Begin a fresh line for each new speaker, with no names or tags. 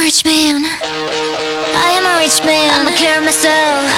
rich man. I am a rich man. I'ma care of myself.